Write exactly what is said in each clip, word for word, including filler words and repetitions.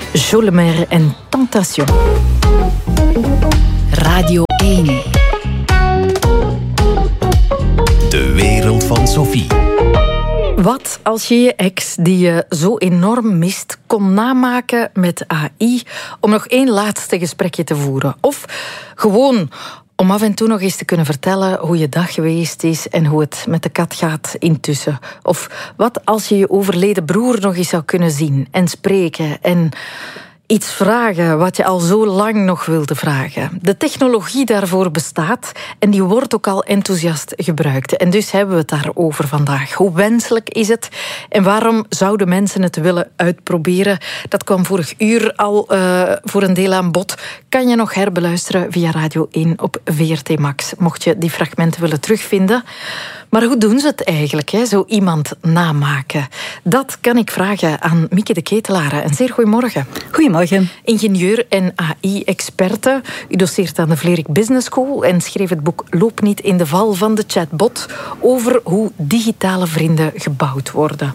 Jolimer en Tentation. Radio één. De wereld van Sophie. Wat als je je ex, die je zo enorm mist, kon namaken met A I om nog één laatste gesprekje te voeren? Of gewoon om af en toe nog eens te kunnen vertellen hoe je dag geweest is en hoe het met de kat gaat intussen? Of wat als je je overleden broer nog eens zou kunnen zien en spreken en iets vragen wat je al zo lang nog wilde vragen? De technologie daarvoor bestaat en die wordt ook al enthousiast gebruikt. En dus hebben we het daarover vandaag. Hoe wenselijk is het en waarom zouden mensen het willen uitproberen? Dat kwam vorig uur al uh, voor een deel aan bod. Kan je nog herbeluisteren via Radio één op V R T Max, mocht je die fragmenten willen terugvinden. Maar hoe doen ze het eigenlijk, hè? Zo iemand namaken? Dat kan ik vragen aan Mieke de Ketelaere. Een zeer goedemorgen. Goedemorgen. Ingenieur en A I-experte. U doseert aan de Vlerik Business School en schreef het boek Loop niet in de val van de chatbot over hoe digitale vrienden gebouwd worden.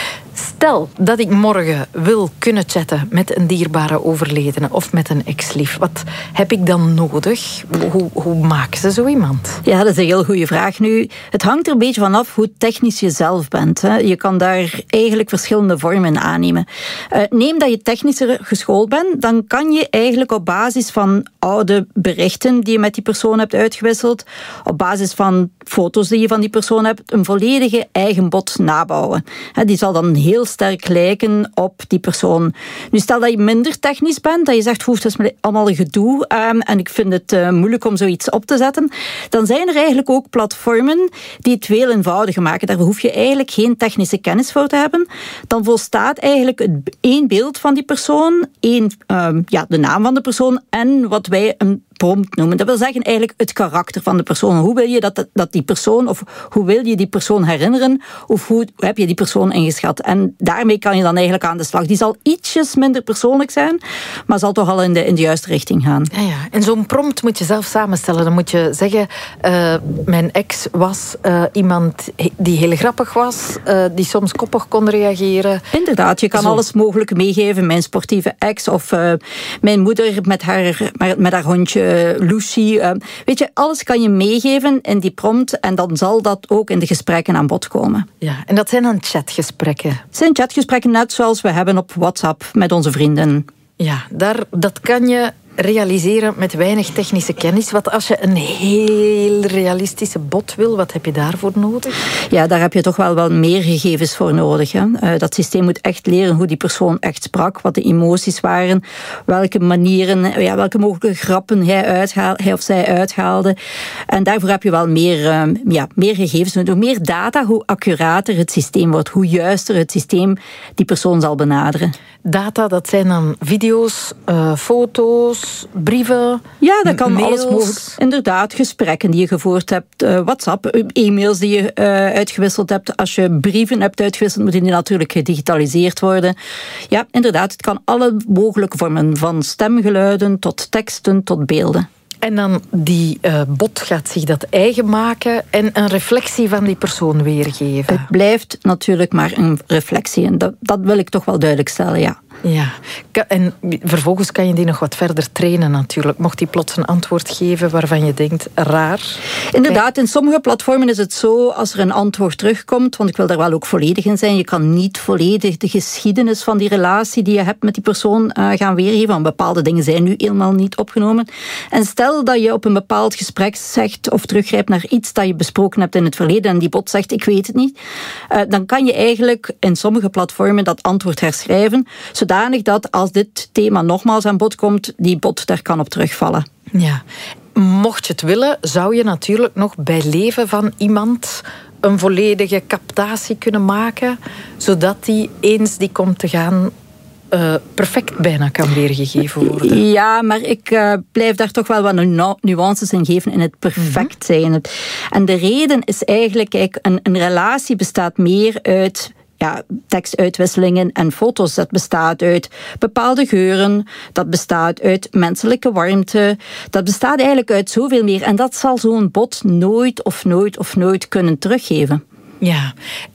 Stel dat ik morgen wil kunnen chatten met een dierbare overledene of met een ex-lief. Wat heb ik dan nodig? Hoe, hoe maken ze zo iemand? Ja, dat is een heel goede vraag nu. Het hangt er een beetje vanaf hoe technisch je zelf bent. Hè. Je kan daar eigenlijk verschillende vormen aannemen. Uh, neem dat je technischer geschoold bent, dan kan je eigenlijk op basis van oude berichten die je met die persoon hebt uitgewisseld, op basis van foto's die je van die persoon hebt, een volledige eigen bot nabouwen. Hè, die zal dan heel sterk lijken op die persoon. Nu, stel dat je minder technisch bent, dat je zegt, hoeft dat is allemaal een gedoe um, en ik vind het uh, moeilijk om zoiets op te zetten, dan zijn er eigenlijk ook platformen die het veel eenvoudiger maken. Daar hoef je eigenlijk geen technische kennis voor te hebben. Dan volstaat eigenlijk het, één beeld van die persoon, één, um, ja, de naam van de persoon en wat wij een prompt noemen. Dat wil zeggen eigenlijk het karakter van de persoon. Hoe wil je dat, dat die persoon, of hoe wil je die persoon herinneren, of hoe heb je die persoon ingeschat? En daarmee kan je dan eigenlijk aan de slag. Die zal ietsjes minder persoonlijk zijn, maar zal toch al in de, in de juiste richting gaan. Ja, ja. En zo'n prompt moet je zelf samenstellen. Dan moet je zeggen, uh, mijn ex was uh, iemand die heel grappig was, uh, die soms koppig kon reageren. Inderdaad, je kan Zo. alles mogelijk meegeven. Mijn sportieve ex of uh, mijn moeder met haar, met haar hondje Lucy. Uh, weet je, alles kan je meegeven in die prompt en dan zal dat ook in de gesprekken aan bod komen. Ja, en dat zijn dan chatgesprekken? Het zijn chatgesprekken net zoals we hebben op WhatsApp met onze vrienden. Ja, daar, dat kan je realiseren met weinig technische kennis. Wat als je een heel realistische bot wil, wat heb je daarvoor nodig? Ja, daar heb je toch wel wel meer gegevens voor nodig. Hè. Uh, dat systeem moet echt leren hoe die persoon echt sprak, wat de emoties waren, welke manieren, ja, welke mogelijke grappen hij, uithaal, hij of zij uithaalde. En daarvoor heb je wel meer, uh, ja, meer gegevens nodig. Hoe meer data, hoe accurater het systeem wordt, hoe juister het systeem die persoon zal benaderen. Data, dat zijn dan video's, uh, foto's, brieven, ja, dat kan mails. Alles mogelijk. Inderdaad, gesprekken die je gevoerd hebt, uh, WhatsApp, e-mails die je uh, uitgewisseld hebt. Als je brieven hebt uitgewisseld, moeten die natuurlijk gedigitaliseerd worden. Ja, inderdaad, het kan alle mogelijke vormen, van stemgeluiden tot teksten tot beelden. En dan die uh, bot gaat zich dat eigen maken en een reflectie van die persoon weergeven. Het blijft natuurlijk maar een reflectie. En dat, dat wil ik toch wel duidelijk stellen, ja. Ja, en vervolgens kan je die nog wat verder trainen natuurlijk. Mocht die plots een antwoord geven waarvan je denkt, raar. Inderdaad, in sommige platformen is het zo, als er een antwoord terugkomt, want ik wil daar wel ook volledig in zijn, je kan niet volledig de geschiedenis van die relatie die je hebt met die persoon uh, gaan weergeven, want bepaalde dingen zijn nu helemaal niet opgenomen. En stel dat je op een bepaald gesprek zegt of teruggrijpt naar iets dat je besproken hebt in het verleden en die bot zegt, ik weet het niet, uh, dan kan je eigenlijk in sommige platformen dat antwoord herschrijven, zodanig dat als dit thema nogmaals aan bod komt, die bot daar kan op terugvallen. Ja. Mocht je het willen, zou je natuurlijk nog bij leven van iemand een volledige captatie kunnen maken, zodat die eens die komt te gaan Uh, perfect bijna kan weergegeven worden. Ja, maar ik uh, blijf daar toch wel wat nu- nuances in geven in het perfect zijn. Mm-hmm. En de reden is eigenlijk, kijk, een, een relatie bestaat meer uit ja, tekstuitwisselingen en foto's. Dat bestaat uit bepaalde geuren, dat bestaat uit menselijke warmte, dat bestaat eigenlijk uit zoveel meer. En dat zal zo'n bot nooit of nooit of nooit kunnen teruggeven. Ja,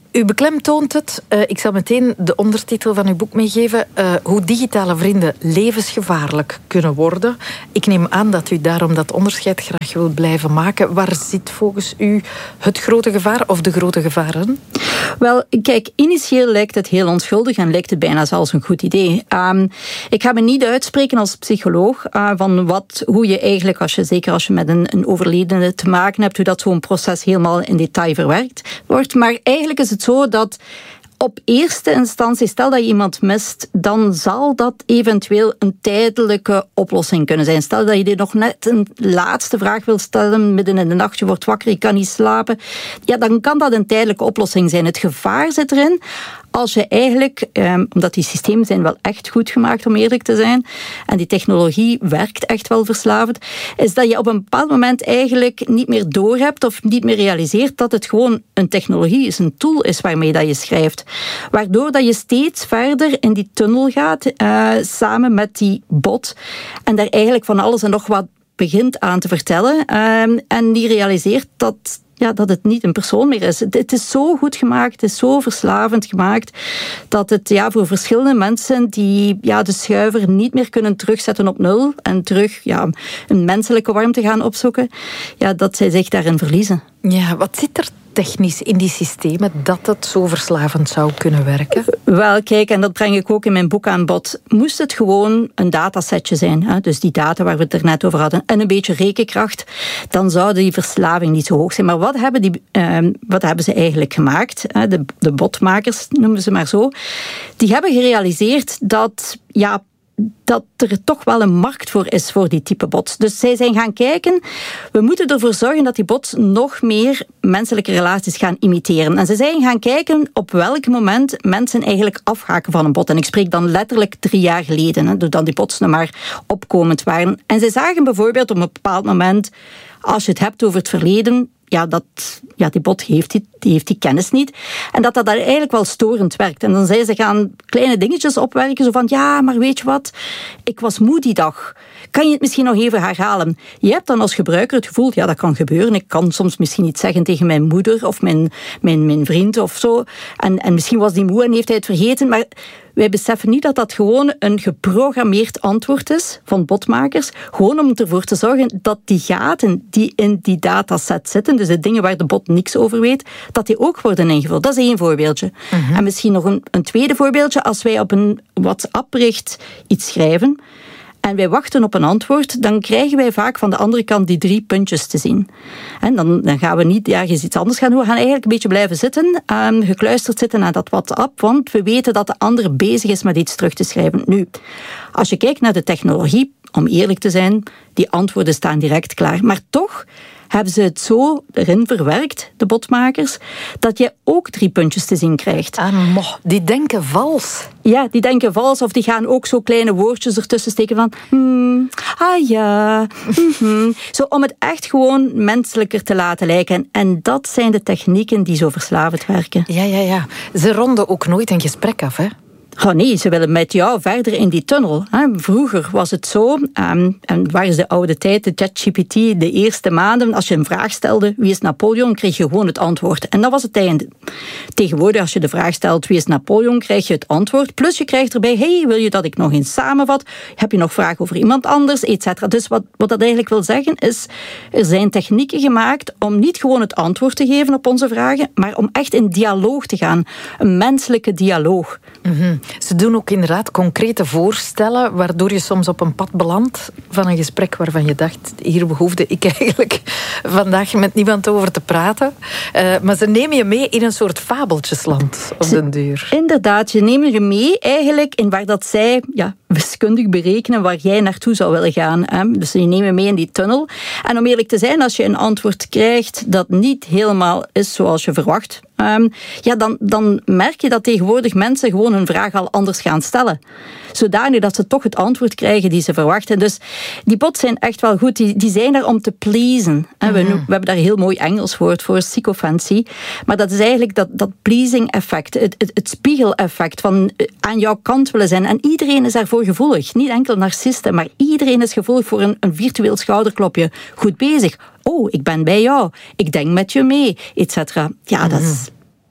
U beklemtoont het, uh, ik zal meteen de ondertitel van uw boek meegeven, uh, hoe digitale vrienden levensgevaarlijk kunnen worden. Ik neem aan dat u daarom dat onderscheid graag wil blijven maken. Waar zit volgens u het grote gevaar of de grote gevaren? Wel, kijk, initieel lijkt het heel onschuldig en lijkt het bijna zelfs een goed idee. Um, ik ga me niet uitspreken als psycholoog uh, van wat, hoe je eigenlijk, als je, zeker als je met een, een overledene te maken hebt, hoe dat zo'n proces helemaal in detail verwerkt wordt. Maar eigenlijk is het zo dat op eerste instantie, stel dat je iemand mist, dan zal dat eventueel een tijdelijke oplossing kunnen zijn. Stel dat je dit nog net een laatste vraag wil stellen, midden in de nacht, je wordt wakker, je kan niet slapen. Ja, dan kan dat een tijdelijke oplossing zijn. Het gevaar zit erin als je eigenlijk, eh, omdat die systemen zijn wel echt goed gemaakt, om eerlijk te zijn, en die technologie werkt echt wel verslavend, is dat je op een bepaald moment eigenlijk niet meer doorhebt of niet meer realiseert dat het gewoon een technologie is, een tool is waarmee dat je schrijft. Waardoor dat je steeds verder in die tunnel gaat, uh, samen met die bot, en daar eigenlijk van alles en nog wat begint aan te vertellen, uh, en die realiseert dat Ja, dat het niet een persoon meer is. Het, het is zo goed gemaakt, het is zo verslavend gemaakt, dat het ja, voor verschillende mensen die ja, de schuiver niet meer kunnen terugzetten op nul en terug ja, een menselijke warmte gaan opzoeken, ja, dat zij zich daarin verliezen. Ja, wat zit er technisch in die systemen dat het zo verslavend zou kunnen werken? Wel, kijk, en dat breng ik ook in mijn boek aan bod. Moest het gewoon een datasetje zijn, hè? Dus die data waar we het er net over hadden, en een beetje rekenkracht, dan zou die verslaving niet zo hoog zijn. Maar wat hebben, die, eh, wat hebben ze eigenlijk gemaakt? De, de botmakers, noemen ze maar zo. Die hebben gerealiseerd dat ja, dat er toch wel een markt voor is voor die type bots. Dus zij zijn gaan kijken, we moeten ervoor zorgen dat die bots nog meer menselijke relaties gaan imiteren. En ze zijn gaan kijken op welk moment mensen eigenlijk afhaken van een bot. En ik spreek dan letterlijk drie jaar geleden, hè, doordat die bots nog maar opkomend waren. En ze zagen bijvoorbeeld op een bepaald moment, als je het hebt over het verleden, ja, dat, ja, die bot heeft die, die heeft die kennis niet. En dat dat daar eigenlijk wel storend werkt. En dan zijn ze gaan kleine dingetjes opwerken, zo van, ja, maar weet je wat, ik was moe die dag. Kan je het misschien nog even herhalen? Je hebt dan als gebruiker het gevoel, ja, dat kan gebeuren. Ik kan soms misschien iets zeggen tegen mijn moeder of mijn, mijn, mijn vriend of zo. En, en misschien was die moe en heeft hij het vergeten, maar wij beseffen niet dat dat gewoon een geprogrammeerd antwoord is van botmakers. Gewoon om ervoor te zorgen dat die gaten die in die dataset zitten, dus de dingen waar de bot niks over weet, dat die ook worden ingevuld. Dat is één voorbeeldje. Uh-huh. En misschien nog een, een tweede voorbeeldje. Als wij op een WhatsApp-bericht iets schrijven en wij wachten op een antwoord, dan krijgen wij vaak van de andere kant die drie puntjes te zien. En dan, dan gaan we niet ergens iets anders gaan doen. We gaan eigenlijk een beetje blijven zitten, um, gekluisterd zitten aan dat WhatsApp, want we weten dat de ander bezig is met iets terug te schrijven. Nu, als je kijkt naar de technologie, om eerlijk te zijn, die antwoorden staan direct klaar. Maar toch hebben ze het zo erin verwerkt, de botmakers, dat je ook drie puntjes te zien krijgt. Ah, mo, die denken vals. Ja, die denken vals, of die gaan ook zo kleine woordjes ertussen steken van hmm, ah ja, mm-hmm. Zo om het echt gewoon menselijker te laten lijken. En dat zijn de technieken die zo verslavend werken. Ja, ja, ja. Ze ronden ook nooit een gesprek af, hè? Oh nee, ze willen met jou verder in die tunnel. Vroeger was het zo, um, en waar is de oude tijd, de ChatGPT, de eerste maanden, als je een vraag stelde, wie is Napoleon, kreeg je gewoon het antwoord. En dat was het einde. Tegenwoordig, als je de vraag stelt, wie is Napoleon, krijg je het antwoord. Plus je krijgt erbij, hey, wil je dat ik nog eens samenvat? Heb je nog vragen over iemand anders, et cetera. Dus wat, wat dat eigenlijk wil zeggen is, er zijn technieken gemaakt om niet gewoon het antwoord te geven op onze vragen, maar om echt in dialoog te gaan. Een menselijke dialoog. Mm-hmm. Ze doen ook inderdaad concrete voorstellen, waardoor je soms op een pad belandt van een gesprek waarvan je dacht, hier behoefde ik eigenlijk vandaag met niemand over te praten. Uh, maar ze nemen je mee in een soort fabeltjesland op den duur. Inderdaad, je neemt je mee eigenlijk in waar dat zij ja, wiskundig berekenen waar jij naartoe zou willen gaan. Hè? Dus je neemt je mee in die tunnel. En om eerlijk te zijn, als je een antwoord krijgt dat niet helemaal is zoals je verwacht, Um, ja, dan, dan merk je dat tegenwoordig mensen gewoon hun vraag al anders gaan stellen. Zodanig dat ze toch het antwoord krijgen die ze verwachten. Dus die bots zijn echt wel goed. Die, die zijn er om te pleasen. Mm-hmm. We, we hebben daar een heel mooi Engels woord voor, sycophancy. Maar dat is eigenlijk dat, dat pleasing effect. Het, het, het spiegeleffect van aan jouw kant willen zijn. En iedereen is daarvoor gevoelig. Niet enkel narcisten, maar iedereen is gevoelig voor een, een virtueel schouderklopje. Goed bezig. Oh, ik ben bij jou. Ik denk met je mee, et cetera. Ja, dat is...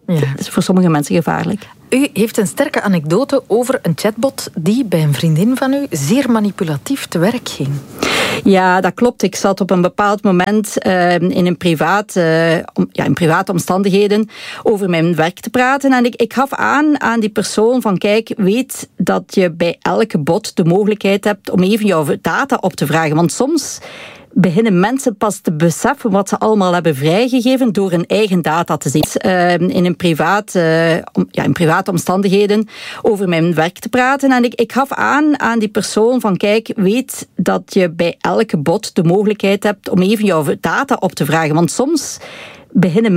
Ja. Dat is voor sommige mensen gevaarlijk. U heeft een sterke anekdote over een chatbot die bij een vriendin van u zeer manipulatief te werk ging. Ja, dat klopt. Ik zat op een bepaald moment uh, in, een privaat, uh, om, ja, in private omstandigheden over mijn werk te praten. En ik, ik gaf aan aan die persoon van kijk, weet dat je bij elke bot de mogelijkheid hebt om even jouw data op te vragen. Want soms beginnen mensen pas te beseffen wat ze allemaal hebben vrijgegeven door hun eigen data te zien. Uh, in, een privaat, uh, om, ja, in private omstandigheden over mijn werk te praten. En ik, ik gaf aan aan die persoon van kijk, weet dat je bij elke bot de mogelijkheid hebt om even jouw data op te vragen. Want soms beginnen